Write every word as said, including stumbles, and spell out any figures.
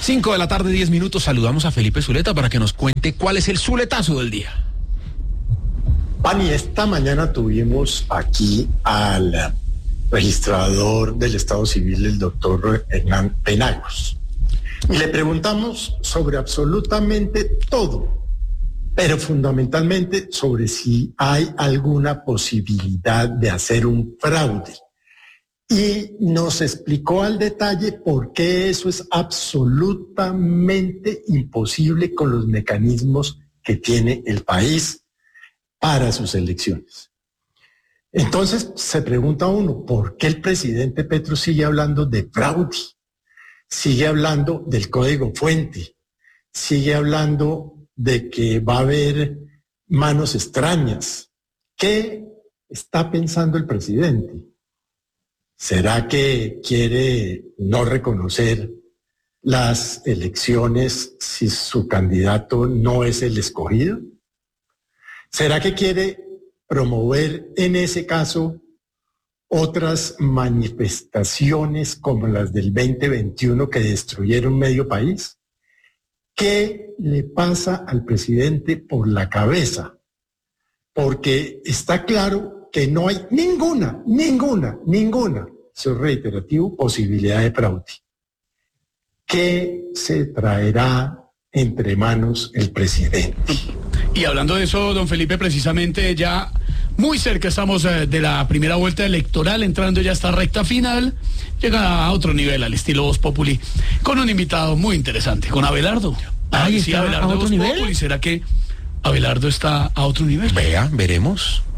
Cinco de la tarde, diez minutos. Saludamos a Felipe Zuleta para que nos cuente cuál es el zuletazo del día. Pani, esta mañana tuvimos aquí al registrador del Estado Civil, el doctor Hernán Penagos, y le preguntamos sobre absolutamente todo, pero fundamentalmente sobre si hay alguna posibilidad de hacer un fraude. Y nos explicó al detalle por qué eso es absolutamente imposible con los mecanismos que tiene el país para sus elecciones. Entonces se pregunta uno, ¿por qué el presidente Petro sigue hablando de fraude? Sigue hablando del código fuente, sigue hablando de que va a haber manos extrañas. ¿Qué está pensando el presidente? ¿Será que quiere no reconocer las elecciones si su candidato no es el escogido? ¿Será que quiere promover en ese caso otras manifestaciones como las del veinte veintiuno que destruyeron medio país? ¿Qué le pasa al presidente por la cabeza? Porque está claro que no hay ninguna, ninguna, ninguna, soy reiterativo, posibilidad de fraude. ¿Qué se traerá entre manos el presidente? Y hablando de eso, don Felipe, precisamente ya muy cerca estamos eh, de la primera vuelta electoral, entrando ya a esta recta final, llega a otro nivel, al estilo Voz Populi, con un invitado muy interesante, con Abelardo. Ahí sí, está, Abelardo a otro Voz nivel. Populi. ¿Será que Abelardo está a otro nivel? Vea, veremos.